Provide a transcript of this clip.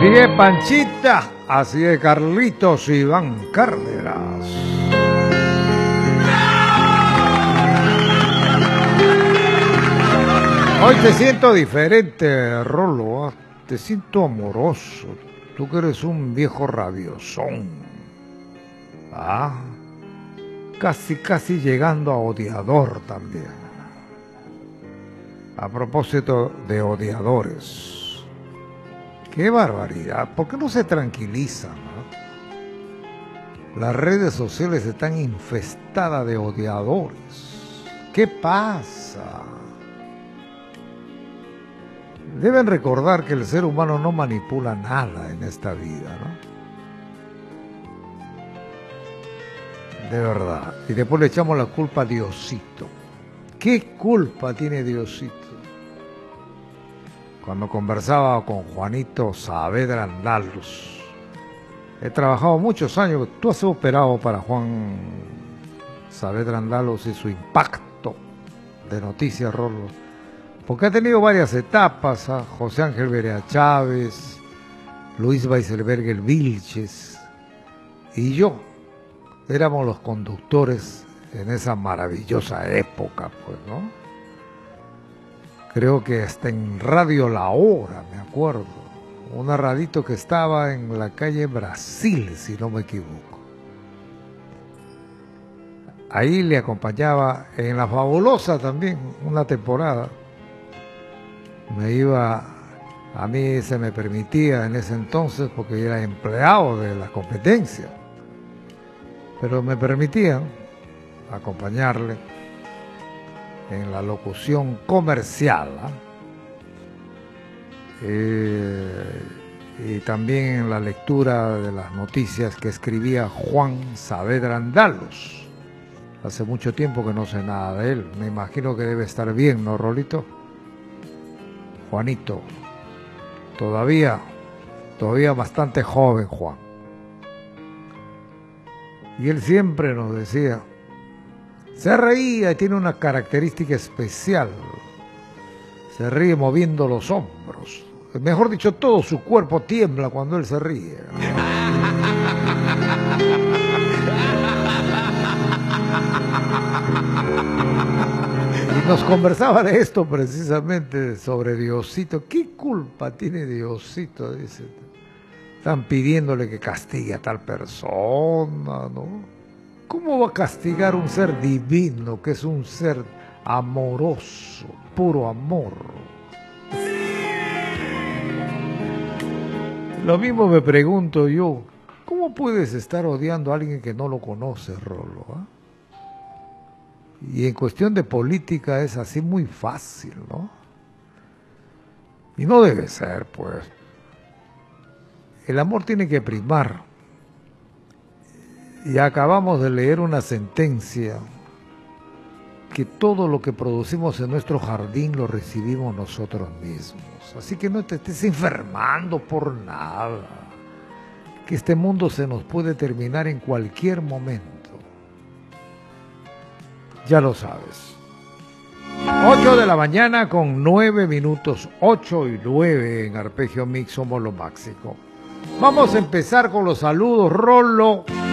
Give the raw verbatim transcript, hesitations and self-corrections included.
Sigue Panchita, así de Carlitos Iván Cárdenas. Hoy te siento diferente, Rolo, ¿eh? Te siento amoroso. Tú que eres un viejo rabiosón. Ah, casi, casi llegando a odiador también. A propósito de odiadores. ¡Qué barbaridad! ¿Por qué no se tranquilizan? ¿No? Las redes sociales están infestadas de odiadores. ¿Qué pasa? Deben recordar que el ser humano no manipula nada en esta vida, ¿no? De verdad. Y después le echamos la culpa a Diosito. ¿Qué culpa tiene Diosito? Cuando conversaba con Juanito Saavedra Andaluz, he trabajado muchos años, tú has operado para Juan Saavedra Andaluz y su impacto de Noticias, Rolo, porque ha tenido varias etapas, ¿eh? José Ángel Berea Chávez, Luis Weiselberger Vilches y yo éramos los conductores en esa maravillosa época, pues, ¿no? Creo que hasta en Radio La Hora, me acuerdo, un narradito que estaba en la calle Brasil, si no me equivoco. Ahí le acompañaba en La Fabulosa también, una temporada. Me iba, a mí se me permitía en ese entonces, porque yo era empleado de la competencia, pero me permitían acompañarle en la locución comercial, ¿eh? Eh, y también en la lectura de las noticias que escribía Juan Saavedra Andaluz. Hace mucho tiempo que no sé nada de él, me imagino que debe estar bien, ¿no, Rolito? Juanito, todavía, todavía bastante joven, Juan. Y él siempre nos decía, se reía y tiene una característica especial. Se ríe moviendo los hombros. Mejor dicho, todo su cuerpo tiembla cuando él se ríe. Y nos conversaba de esto precisamente, sobre Diosito. ¿Qué culpa tiene Diosito? Dice. Están pidiéndole que castigue a tal persona, ¿no? ¿Cómo va a castigar un ser divino, que es un ser amoroso, puro amor? Lo mismo me pregunto yo, ¿cómo puedes estar odiando a alguien que no lo conoces, Rolo? ¿eh? Y en cuestión de política es así muy fácil, ¿no? Y no debe ser, pues. El amor tiene que primar. Y acabamos de leer una sentencia que todo lo que producimos en nuestro jardín lo recibimos nosotros mismos. Así que no te estés enfermando por nada. Que este mundo se nos puede terminar en cualquier momento. Ya lo sabes. ocho de la mañana con nueve minutos. ocho y nueve en Arpegio Mix, somos lo máximo. Vamos a empezar con los saludos, Rolo.